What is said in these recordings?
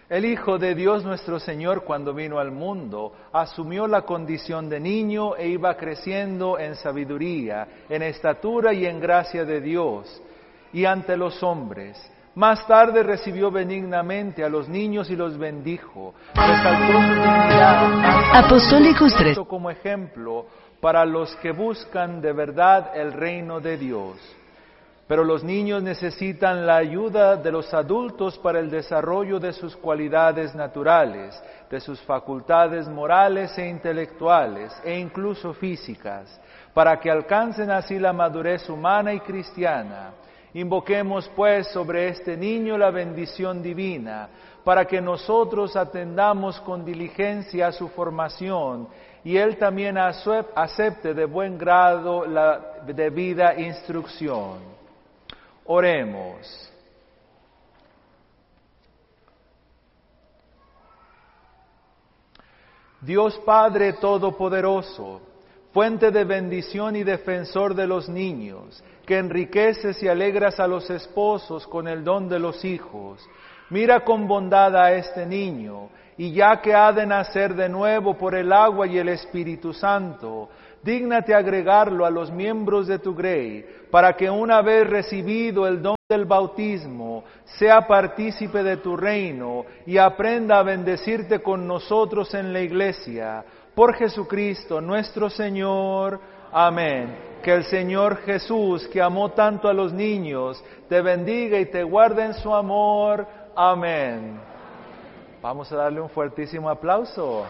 El Hijo de Dios nuestro Señor, cuando vino al mundo, asumió la condición de niño e iba creciendo en sabiduría, en estatura y en gracia de Dios y ante los hombres. Más tarde recibió benignamente a los niños y los bendijo. Resaltó su dignidad Apostólicos 3 como ejemplo para los que buscan de verdad el reino de Dios. Pero los niños necesitan la ayuda de los adultos para el desarrollo de sus cualidades naturales, de sus facultades morales e intelectuales, e incluso físicas, para que alcancen así la madurez humana y cristiana. Invoquemos pues sobre este niño la bendición divina, para que nosotros atendamos con diligencia a su formación, y él también acepte de buen grado la debida instrucción. Oremos. Dios Padre Todopoderoso, fuente de bendición y defensor de los niños, que enriqueces y alegras a los esposos con el don de los hijos, mira con bondad a este niño, y ya que ha de nacer de nuevo por el agua y el Espíritu Santo, dígnate agregarlo a los miembros de tu grey, para que una vez recibido el don del bautismo, sea partícipe de tu reino y aprenda a bendecirte con nosotros en la iglesia. Por Jesucristo nuestro Señor. Amén. Que el Señor Jesús, que amó tanto a los niños, te bendiga y te guarde en su amor. Amén. Vamos a darle un fuertísimo aplauso.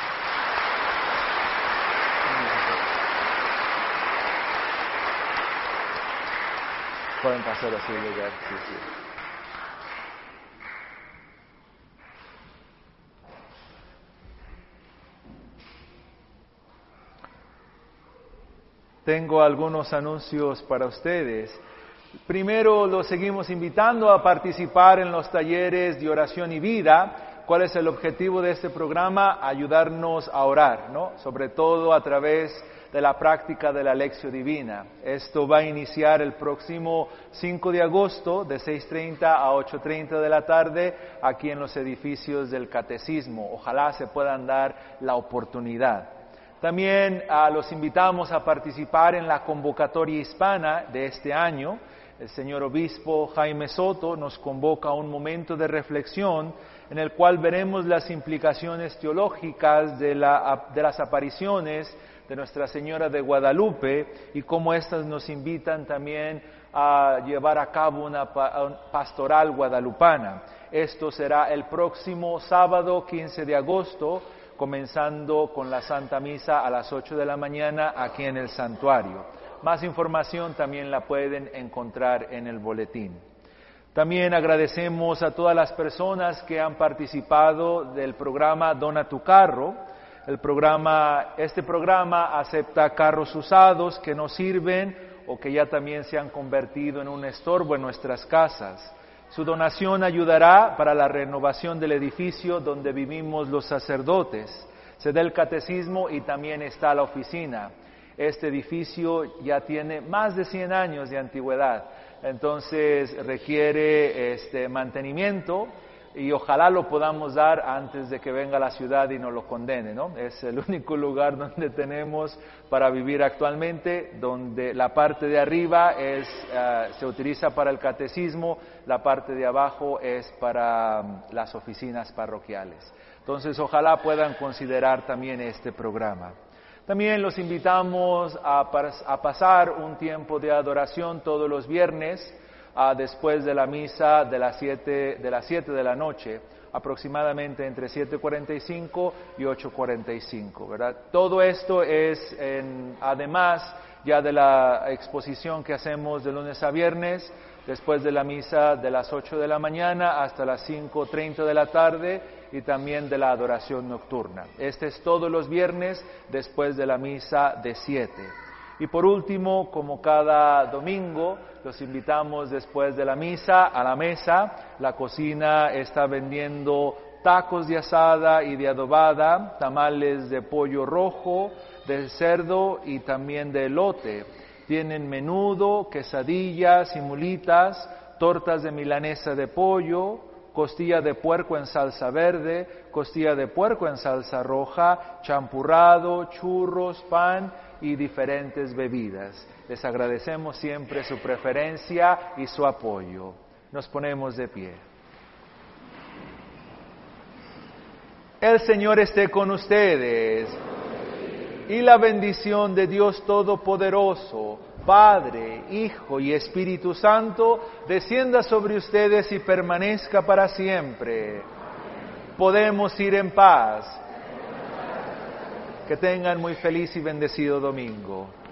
Pueden pasar así el lugar. Sí. Tengo algunos anuncios para ustedes. Primero, los seguimos invitando a participar en los talleres de oración y vida. ¿Cuál es el objetivo de este programa? Ayudarnos a orar, ¿no? Sobre todo a través de la práctica de la Lección Divina. Esto va a iniciar el próximo 5 de agosto de 6:30 a 8:30 de la tarde aquí en los edificios del Catecismo. Ojalá se puedan dar la oportunidad. También los invitamos a participar en la convocatoria hispana de este año. El señor obispo Jaime Soto nos convoca a un momento de reflexión en el cual veremos las implicaciones teológicas de las apariciones de Nuestra Señora de Guadalupe y cómo éstas nos invitan también a llevar a cabo una pastoral guadalupana. Esto será el próximo sábado 15 de agosto, comenzando con la Santa Misa a las 8 de la mañana aquí en el santuario. Más información también la pueden encontrar en el boletín. También agradecemos a todas las personas que han participado del programa Dona tu Carro. Este programa acepta carros usados que no sirven o que ya también se han convertido en un estorbo en nuestras casas. Su donación ayudará para la renovación del edificio donde vivimos los sacerdotes. Se da el catecismo y también está la oficina. Este edificio ya tiene más de 100 años de antigüedad, entonces requiere mantenimiento y ojalá lo podamos dar antes de que venga la ciudad y nos lo condene, ¿no? Es el único lugar donde tenemos para vivir actualmente, donde la parte de arriba se utiliza para el catecismo, la parte de abajo es para las oficinas parroquiales. Entonces ojalá puedan considerar también este programa. También los invitamos a pasar un tiempo de adoración todos los viernes, después de la misa de las 7 de la noche, aproximadamente entre 7:45 y 8:45, ¿verdad? Todo esto es además ya de la exposición que hacemos de lunes a viernes, después de la misa de las 8 de la mañana hasta las 5:30 de la tarde y también de la adoración nocturna. Este es todos los viernes después de la misa de 7. Y por último, como cada domingo, los invitamos después de la misa a la mesa. La cocina está vendiendo tacos de asada y de adobada, tamales de pollo rojo, de cerdo y también de elote. Tienen menudo, quesadillas y mulitas, tortas de milanesa de pollo, costilla de puerco en salsa verde, costilla de puerco en salsa roja, champurrado, churros, pan y diferentes bebidas. Les agradecemos siempre su preferencia y su apoyo. Nos ponemos de pie. El Señor esté con ustedes. Y la bendición de Dios Todopoderoso, Padre, Hijo y Espíritu Santo, descienda sobre ustedes y permanezca para siempre. Podemos ir en paz. Que tengan muy feliz y bendecido domingo.